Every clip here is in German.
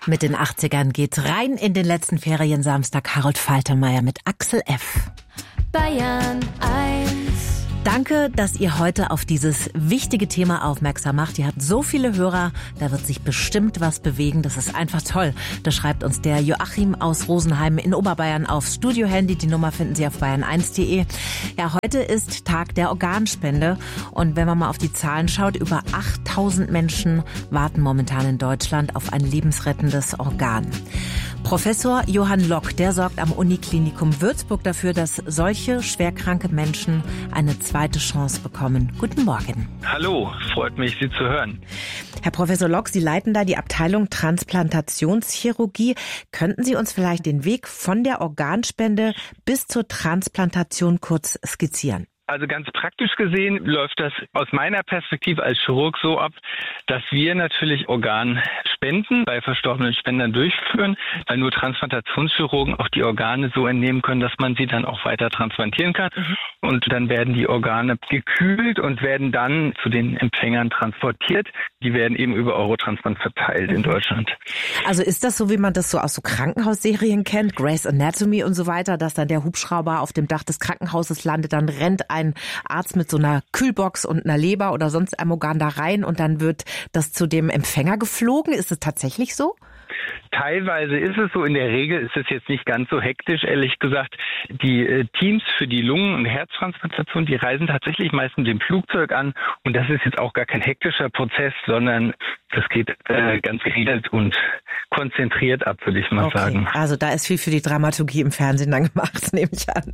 Mit den 80ern geht's rein in den letzten Feriensamstag. Harold Faltermeier mit Axel F. Bayern 1. Danke, dass ihr heute auf dieses wichtige Thema aufmerksam macht. Ihr habt so viele Hörer, da wird sich bestimmt was bewegen. Das ist einfach toll. Das schreibt uns der Joachim aus Rosenheim in Oberbayern aufs Studio-Handy. Die Nummer finden Sie auf bayern1.de. Ja, heute ist Tag der Organspende. Und wenn man mal auf die Zahlen schaut, über 8000 Menschen warten momentan in Deutschland auf ein lebensrettendes Organ. Professor Johann Lock, der sorgt am Uniklinikum Würzburg dafür, dass solche schwerkranke Menschen eine zweite Chance bekommen. Guten Morgen. Hallo, freut mich, Sie zu hören. Herr Professor Lock, Sie leiten da die Abteilung Transplantationschirurgie. Könnten Sie uns vielleicht den Weg von der Organspende bis zur Transplantation kurz skizzieren? Also ganz praktisch gesehen läuft das aus meiner Perspektive als Chirurg so ab, dass wir natürlich Organspenden bei verstorbenen Spendern durchführen, weil nur Transplantationschirurgen auch die Organe so entnehmen können, dass man sie dann auch weiter transplantieren kann. Und dann werden die Organe gekühlt und werden dann zu den Empfängern transportiert. Die werden eben über Eurotransplant verteilt in Deutschland. Also ist das so, wie man das so aus so Krankenhausserien kennt, Grey's Anatomy und so weiter, dass dann der Hubschrauber auf dem Dach des Krankenhauses landet, dann rennt ein Arzt mit so einer Kühlbox und einer Leber oder sonst einem Organ da rein und dann wird das zu dem Empfänger geflogen? Ist es tatsächlich so? Teilweise ist es so, in der Regel ist es jetzt nicht ganz so hektisch, ehrlich gesagt. Die Teams für die Lungen- und Herztransplantation, die reisen tatsächlich meist mit dem Flugzeug an und das ist jetzt auch gar kein hektischer Prozess, sondern das geht ganz geregelt und konzentriert ab, würde ich mal sagen. Also da ist viel für die Dramaturgie im Fernsehen dann gemacht, nehme ich an.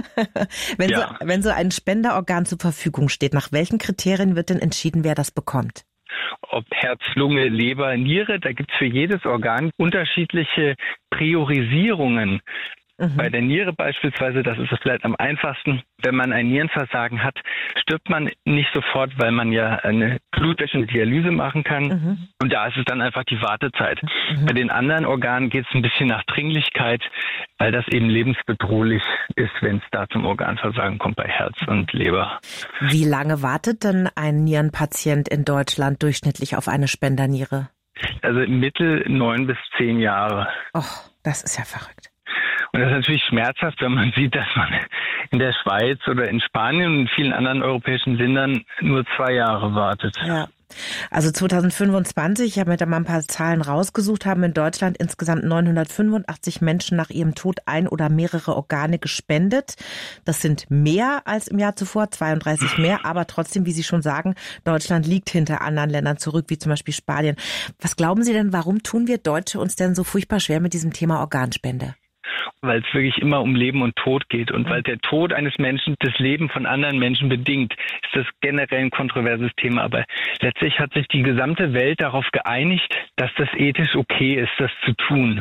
Wenn so ein Spenderorgan zur Verfügung steht, nach welchen Kriterien wird denn entschieden, wer das bekommt? Ob Herz, Lunge, Leber, Niere, da gibt's für jedes Organ unterschiedliche Priorisierungen. Bei der Niere beispielsweise, das ist es vielleicht am einfachsten, wenn man ein Nierenversagen hat, stirbt man nicht sofort, weil man ja eine blutwäschende Dialyse machen kann. Und da ist es dann einfach die Wartezeit. Bei den anderen Organen geht es ein bisschen nach Dringlichkeit, weil das eben lebensbedrohlich ist, wenn es da zum Organversagen kommt bei Herz und Leber. Wie lange wartet denn ein Nierenpatient in Deutschland durchschnittlich auf eine Spenderniere? Also im Mittel 9 bis 10 Jahre. Och, das ist ja verrückt. Und das ist natürlich schmerzhaft, wenn man sieht, dass man in der Schweiz oder in Spanien und in vielen anderen europäischen Ländern nur 2 Jahre wartet. Ja. Also 2025, ich habe mir da mal ein paar Zahlen rausgesucht, haben in Deutschland insgesamt 985 Menschen nach ihrem Tod ein oder mehrere Organe gespendet. Das sind mehr als im Jahr zuvor, 32 mehr, aber trotzdem, wie Sie schon sagen, Deutschland liegt hinter anderen Ländern zurück, wie zum Beispiel Spanien. Was glauben Sie denn, warum tun wir Deutsche uns denn so furchtbar schwer mit diesem Thema Organspende? Weil es wirklich immer um Leben und Tod geht und weil der Tod eines Menschen das Leben von anderen Menschen bedingt, ist das generell ein kontroverses Thema. Aber letztlich hat sich die gesamte Welt darauf geeinigt, dass das ethisch okay ist, das zu tun.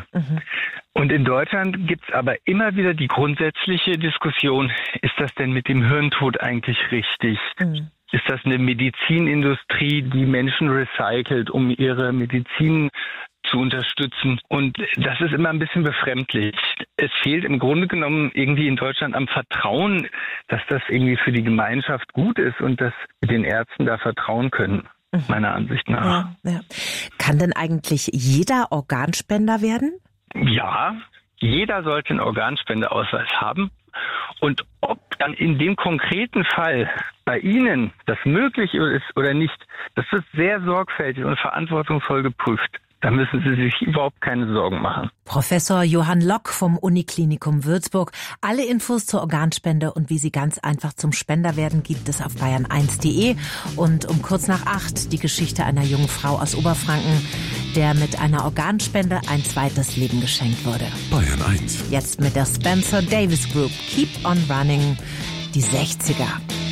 Und in Deutschland gibt es aber immer wieder die grundsätzliche Diskussion, ist das denn mit dem Hirntod eigentlich richtig? Ist das eine Medizinindustrie, die Menschen recycelt, um ihre Medizin zu unterstützen? Und das ist immer ein bisschen befremdlich. Es fehlt im Grunde genommen irgendwie in Deutschland am Vertrauen, dass das irgendwie für die Gemeinschaft gut ist und dass wir den Ärzten da vertrauen können, meiner Ansicht nach. Ja. Kann denn eigentlich jeder Organspender werden? Ja, jeder sollte einen Organspendeausweis haben. Und ob dann in dem konkreten Fall bei Ihnen das möglich ist oder nicht, das wird sehr sorgfältig und verantwortungsvoll geprüft. Da müssen Sie sich überhaupt keine Sorgen machen. Professor Johann Lock vom Uniklinikum Würzburg. Alle Infos zur Organspende und wie Sie ganz einfach zum Spender werden, gibt es auf bayern1.de. Und um kurz nach 8 die Geschichte einer jungen Frau aus Oberfranken, der mit einer Organspende ein zweites Leben geschenkt wurde. Bayern 1. Jetzt mit der Spencer Davis Group. Keep on Running. Die 60er.